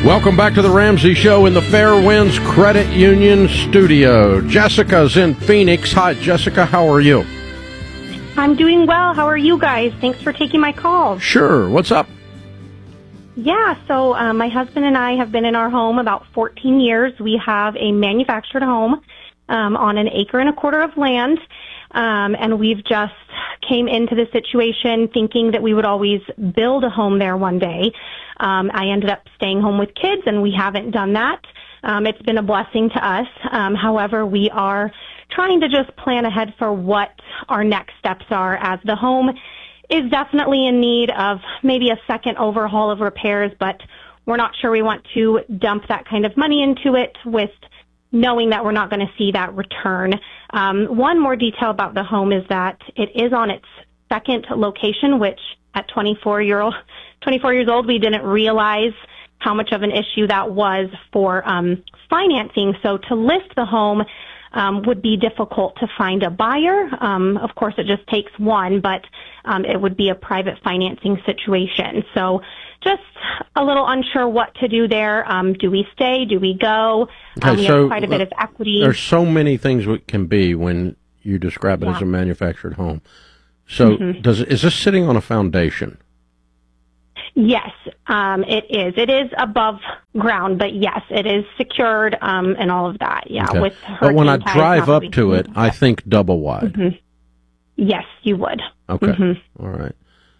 Welcome back to the Ramsey Show in the Fairwinds Credit Union studio. Jessica's in Phoenix. Hi, Jessica. How are you? I'm doing well. How are you guys? Thanks for taking my call. Sure. What's up? Yeah, so my husband and I have been in our home about 14 years. We have a manufactured home on an acre and a quarter of land, and we've just came into the situation thinking that we would always build a home there one day. I ended up staying home with kids, and we haven't done that. It's been a blessing to us. However, we are trying to just plan ahead for what our next steps are, as the home is definitely in need of maybe a second overhaul of repairs, but we're not sure we want to dump that kind of money into it with knowing that we're not going to see that return. One more detail about the home is that it is on its second location, which at 24 years old, we didn't realize how much of an issue that was for financing. So to list the home would be difficult to find a buyer. Of course, it just takes one, but it would be a private financing situation. So just a little unsure what to do there. Do we stay? Do we go? We have quite a bit of equity. There's so many things it can be when you describe it as a manufactured home. So is this sitting on a foundation? Yes, it is. It is above ground, but yes, it is secured and all of that. Yeah, okay. But when I drive up to it, I think double wide. Mm-hmm. Yes, you would. Okay, mm-hmm. All right.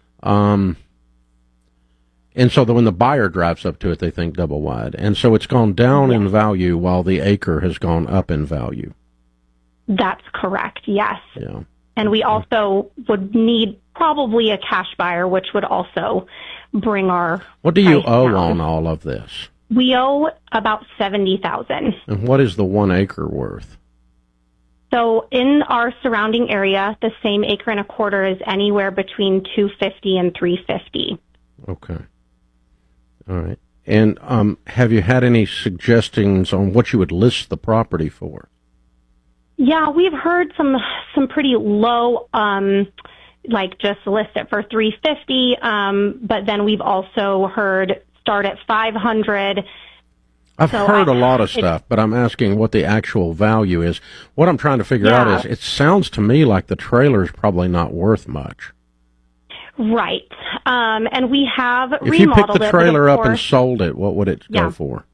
And so when the buyer drives up to it, they think double wide, and so it's gone down in value while the acre has gone up in value. That's correct. Yes. Yeah. And we also would need probably a cash buyer, which would also bring our. What do you owe down on all of this? We owe about $70,000. And what is the 1 acre worth? So in our surrounding area, the same acre and a quarter is anywhere between $250 and $350. Okay. All right. And have you had any suggestions on what you would list the property for? Yeah, we've heard some pretty low, like just list it for $350. But then we've also heard start at $500. I've heard a lot of stuff, but I'm asking what the actual value is. What I'm trying to figure out is, it sounds to me like the trailer's probably not worth much. Right. And we have remodeled it. If you picked the trailer up and sold it, what would it go for?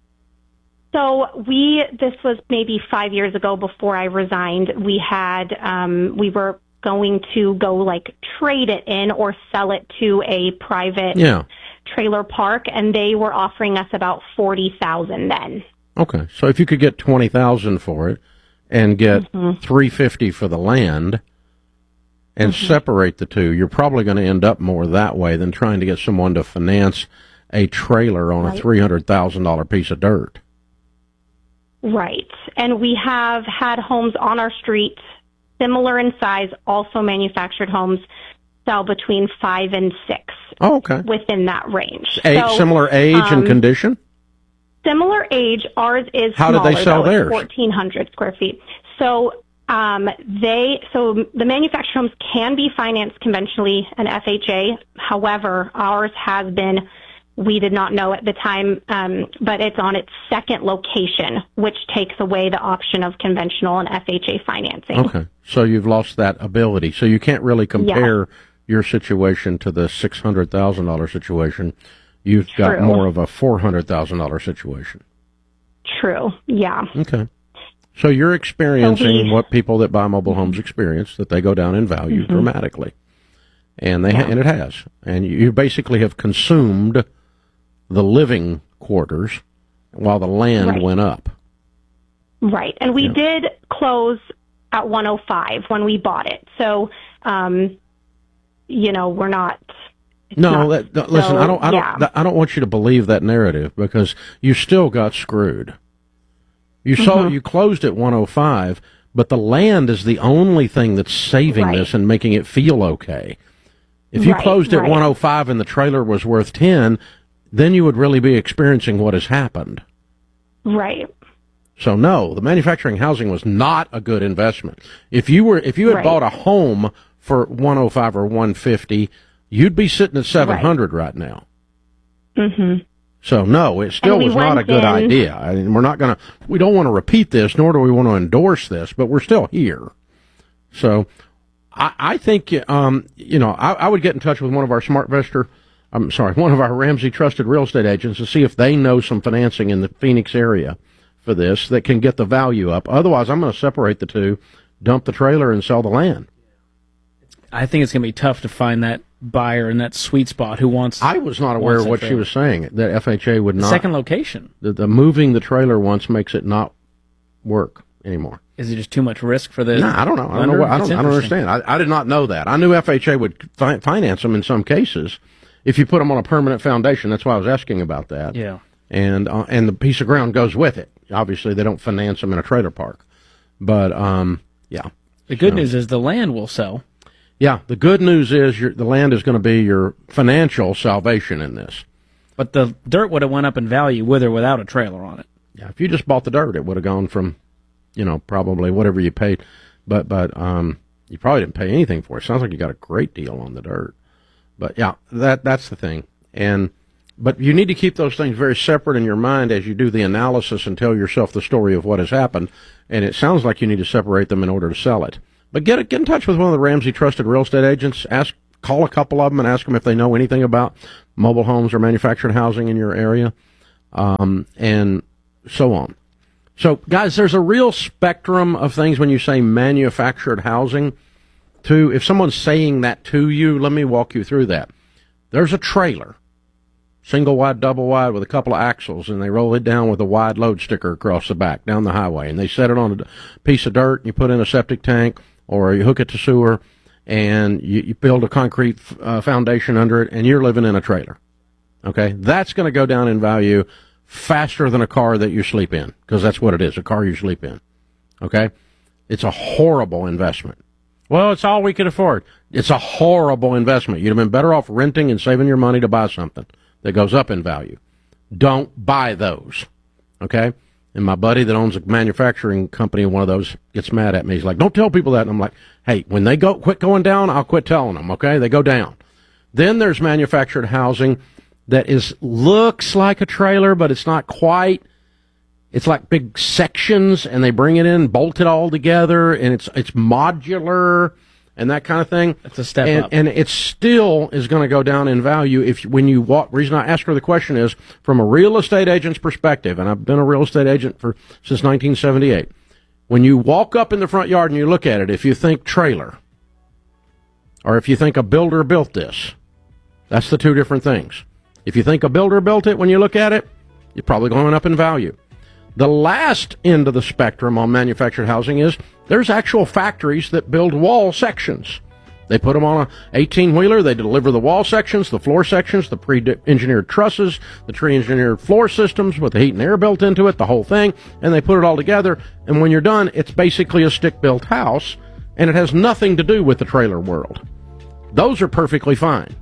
So this was maybe 5 years ago before I resigned. We had, we were going to go like trade it in or sell it to a private trailer park, and they were offering us about $40,000 then. Okay. So if you could get $20,000 for it and get $350 for the land and separate the two, you're probably going to end up more that way than trying to get someone to finance a trailer on a $300,000 piece of dirt. Right. And we have had homes on our street, similar in size, also manufactured homes, sell between 5 and 6. Oh, okay. Within that range. Similar age and condition? Similar age. Ours is How smaller, did they sell theirs? 1,400 square feet. So the manufactured homes can be financed conventionally, an FHA. However, ours has been, we did not know at the time, but it's on its second location, which takes away the option of conventional and FHA financing. Okay. So you've lost that ability. So you can't really compare your situation to the $600,000 situation. You've got more of a $400,000 situation. True. Yeah. Okay. So you're experiencing what people that buy mobile homes experience, that they go down in value dramatically. And and it has. And you basically have consumed the living quarters while the land went up. Right. And we did close at 105 when we bought it. So, we're not. Listen, I don't want you to believe that narrative, because you still got screwed. You closed at 105, but the land is the only thing that's saving this and making it feel okay. If you closed at 105 and the trailer was worth 10, then you would really be experiencing what has happened. Right. So no, the manufacturing housing was not a good investment. If you had bought a home for 105 or 150, you'd be sitting at 700 right now. So no, it still was not a good idea. I mean, we don't want to repeat this, nor do we want to endorse this, but we're still here. So I think, I would get in touch with one of our one of our Ramsey Trusted Real Estate agents to see if they know some financing in the Phoenix area for this that can get the value up. Otherwise, I'm going to separate the two, dump the trailer, and sell the land. I think it's going to be tough to find that buyer in that sweet spot who wants. I was not aware of what she was saying, that FHA would not. Second location. The moving the trailer once makes it not work anymore. Is it just too much risk for the? No, I don't know. I don't understand. I did not know that. I knew FHA would finance them in some cases if you put them on a permanent foundation. That's why I was asking about that. Yeah. And the piece of ground goes with it. Obviously, they don't finance them in a trailer park. But, yeah. The good news is the land will sell. Yeah, the good news is the land is going to be your financial salvation in this. But the dirt would have went up in value with or without a trailer on it. Yeah, if you just bought the dirt, it would have gone from, probably whatever you paid. But you probably didn't pay anything for it. Sounds like you got a great deal on the dirt. But yeah, that's the thing. But you need to keep those things very separate in your mind as you do the analysis and tell yourself the story of what has happened. And it sounds like you need to separate them in order to sell it. But get in touch with one of the Ramsey Trusted Real Estate agents. Call a couple of them and ask them if they know anything about mobile homes or manufactured housing in your area, and so on. So, guys, there's a real spectrum of things when you say manufactured housing. If someone's saying that to you, let me walk you through that. There's a trailer, single wide, double wide, with a couple of axles, and they roll it down with a wide load sticker across the back down the highway, and they set it on a piece of dirt, and you put in a septic tank, or you hook it to sewer, and you build a concrete foundation under it, and you're living in a trailer. Okay? That's going to go down in value faster than a car that you sleep in, because that's what it is, a car you sleep in. Okay? It's a horrible investment. Well, it's all we could afford. It's a horrible investment. You'd have been better off renting and saving your money to buy something that goes up in value. Don't buy those. Okay? And my buddy that owns a manufacturing company, one of those, gets mad at me. He's like, don't tell people that. And I'm like, hey, when they quit going down, I'll quit telling them, okay? They go down. Then there's manufactured housing that looks like a trailer, but it's not quite. It's like big sections, and they bring it in, bolt it all together, and it's modular and that kind of thing. It's a step up. And it still is going to go down in value when you walk. The reason I ask her the question is from a real estate agent's perspective, and I've been a real estate agent since 1978. When you walk up in the front yard and you look at it, if you think trailer, or if you think a builder built this, that's the two different things. If you think a builder built it when you look at it, you're probably going up in value. The last end of the spectrum on manufactured housing is there's actual factories that build wall sections. They put them on a 18-wheeler. They deliver the wall sections, the floor sections, the pre-engineered trusses, the pre-engineered floor systems with the heat and air built into it, the whole thing, and they put it all together. And when you're done, it's basically a stick-built house, and it has nothing to do with the trailer world. Those are perfectly fine.